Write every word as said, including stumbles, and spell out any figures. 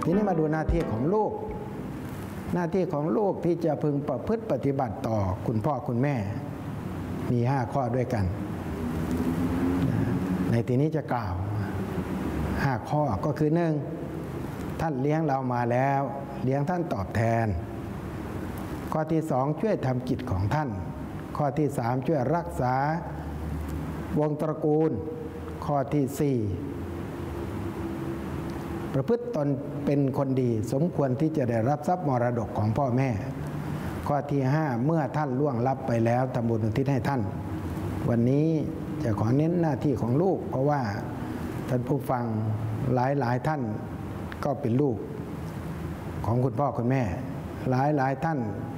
ทีนี้มาดูหน้าที่ของลูกหน้าที่ของลูกที่จะพึงประพฤติปฏิบัติต่อคุณพ่อคุณแม่มีห้าข้อด้วยกันในที่นี้จะกล่าวห้าข้อก็คือหนึ่งท่านเลี้ยงเรามาแล้วเลี้ยงท่านตอบแทนข้อที่สองช่วยทำกิจของท่านข้อที่สามช่วยรักษาวงตระกูลข้อที่สี่ประพฤติตนเป็นคนดีสมควรที่จะได้รับทรัพย์มรดกของพ่อแม่ข้อที่ห้าเมื่อท่านล่วงลับไปแล้วทำบุญอุทิศให้ท่านวันนี้จะขอเน้นหน้าที่ของลูกเพราะว่าท่านผู้ฟังหลายหลายท่านก็เป็นลูกของคุณพ่อคุณแม่หลายหลายท่าน